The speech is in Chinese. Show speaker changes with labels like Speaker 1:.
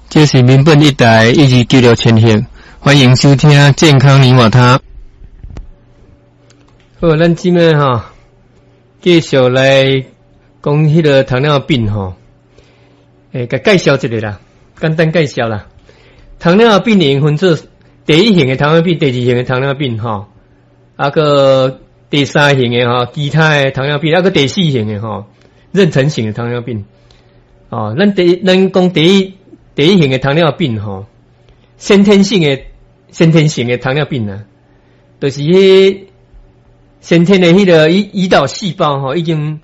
Speaker 1: 这是民本一台1296千赫，欢迎收听健康你我他。好，咱今日继续来讲迄个糖尿病甲介绍一下啦，简单介绍啦。糖尿病会分做第一型的糖尿病、第二型的糖尿病个第三型的其他的糖尿病，个第四型的妊娠型的糖尿病。咱讲第一型的糖尿病先天性的糖尿病啊，就是先天的迄个胰岛细胞已经